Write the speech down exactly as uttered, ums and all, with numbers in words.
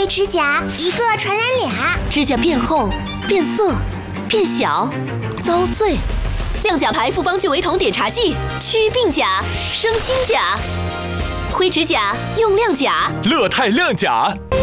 灰指甲一个传染俩， 指甲变厚、变色、变小、遭碎。亮甲牌复方聚维酮碘茶剂，祛病甲，生新甲。灰指甲用亮甲， 乐泰亮甲。